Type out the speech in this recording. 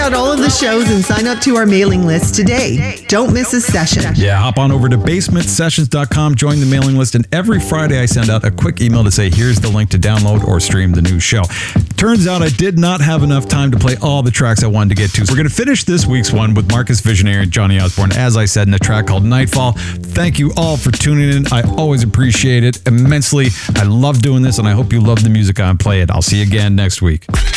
out all of the shows and sign up to our mailing list today. Don't miss a session. Yeah, hop on over to basementsessions.com, join the mailing list, and every Friday I send out a quick email to say, here's the link to download or stream the new show. Turns out I did not have enough time to play all the tracks I wanted to get to. So we're going to finish this week's one with Marcus Visionary and Johnny Osborne, as I said, in a track called Nightfall. Thank you all for tuning in. I always appreciate it immensely. I love doing this, and I hope you love the music I'm playing. I'll see you again next week.